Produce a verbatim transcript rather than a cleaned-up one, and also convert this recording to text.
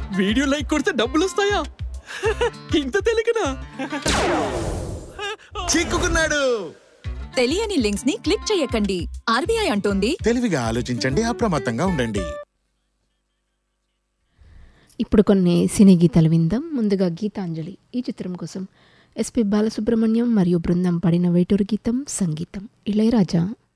Video like కొడితే డబ్బులు వస్తాయా? ఇంత తెలియకనా? చిక్కుకున్నాడు. తెలియని లింక్స్ ని క్లిక్ చేయకండి. ఆర్బీఐ అంటోంది తెలివిగా ఆలోచించండి, అప్రమత్తంగా ఉండండి. ఇప్పుడు కొన్ని సినీ గీతాలు విందాం. ముందుగా గీతాంజలి ఈ చిత్రం కోసం ఎస్పి బాలసుబ్రహ్మణ్యం మరియు బృందం పాడిన వేటూరు గీతం, సంగీతం ఇళయరాజా.